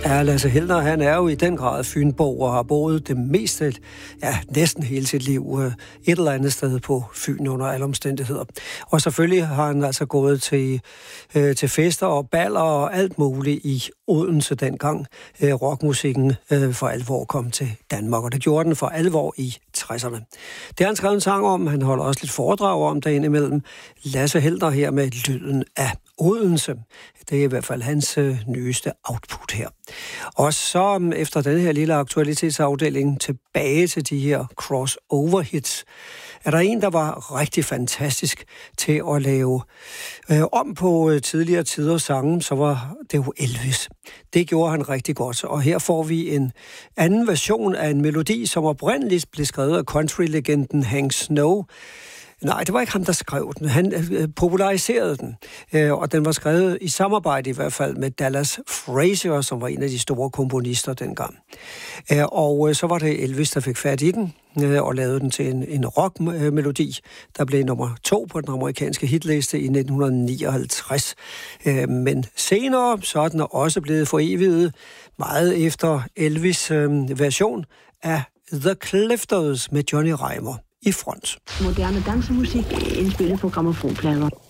Ja, Lasse Helder, han er jo i den grad fynbo og har boet det meste, næsten hele sit liv, et eller andet sted på Fyn under alle omstændigheder. Og selvfølgelig har han altså gået til fester og baller og alt muligt i Odense dengang rockmusikken for alvor kom til Danmark, og det gjorde den for alvor i 60'erne. Det har han skrevet en sang om, han holder også lidt foredrag om der indimellem. Lasse Helder her med lyden af Odense. Det er i hvert fald hans nyeste output her. Og så efter den her lille aktualitetsafdeling tilbage til de her crossover hits, er der en, der var rigtig fantastisk til at lave om på tidligere tiders sange, så var det jo Elvis. Det gjorde han rigtig godt, og her får vi en anden version af en melodi, som oprindeligt blev skrevet af country-legenden Hank Snow. Nej, det var ikke ham, der skrev den. Han populariserede den, og den var skrevet i samarbejde i hvert fald med Dallas Frazier, som var en af de store komponister dengang. Og så var det Elvis, der fik fat i den og lavede den til en rockmelodi, der blev nummer 2 på den amerikanske hitliste i 1959. Men senere så er den også blevet foreviget meget efter Elvis' version af The Clifters med Johnny Reimer i front. Moderne dansemusik indspillet på grammofonplader.